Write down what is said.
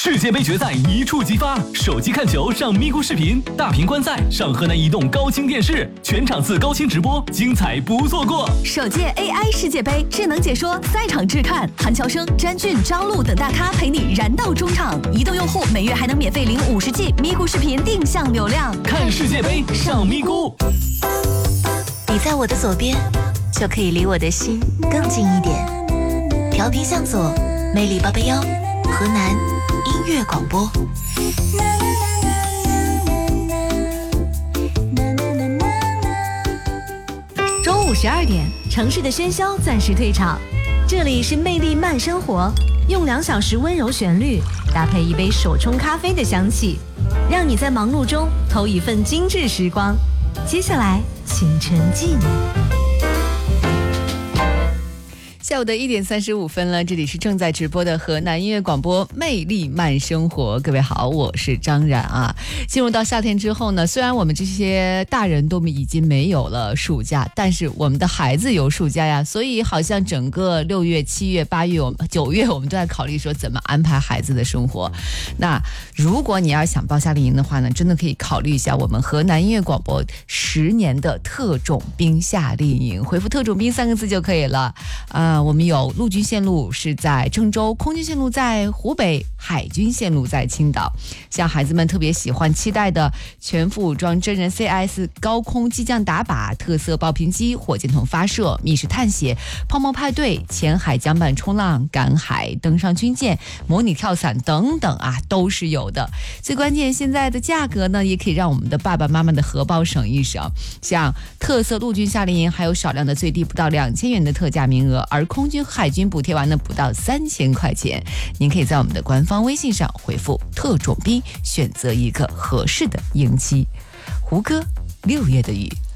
世界杯决赛一触即发，手机看球上咪咕视频，大屏观赛上河南移动高清电视，全场次高清直播，精彩不错过。 首届 AI 世界杯智能解说，赛场质看，韩乔生、詹俊、张璐等大咖陪你燃到中场。移动用户每月还能免费领50G咪咕视频定向流量， 看世界杯上咪咕。 你在我的左边，就可以离我的心更近一点。调频向左，魅力881，河南音乐广播。 中午12点，城市的喧嚣暂时退场，这里是魅力慢生活，用2小时温柔旋律搭配一杯手冲咖啡的香气，让你在忙碌中偷一份精致时光。接下来，请沉浸。下午的1点35分了，这里是正在直播的河南音乐广播魅力慢生活。各位好，我是张然啊。进入到夏天之后呢，虽然我们这些大人都已经没有了暑假，但是我们的孩子有暑假呀，所以好像整个6月、7月、8月、9月，我们都在考虑说怎么安排孩子的生活。那如果你要想报夏令营的话呢，真的可以考虑一下我们河南音乐广播10年的特种兵夏令营，回复特种兵3个字就可以了。我们有陆军线路是在郑州，空军线路在湖北，海军线路在青岛。像孩子们特别喜欢期待的全副武装真人 CS 高空机降打靶、特色爆屏机、火箭筒发射、密室探险、泡沫派对、前海桨板冲浪、赶海、登上军舰、模拟跳伞等等啊，都是有的。最关键，现在的价格呢，也可以让我们的爸爸妈妈的荷包省一省。像特色陆军夏令营还有少量的最低不到2000元的特价名额，而空军和海军补贴完呢不到3000块钱。您可以在我们的官方微信上回复特种兵，选择一个合适的营期。胡歌，6月的雨。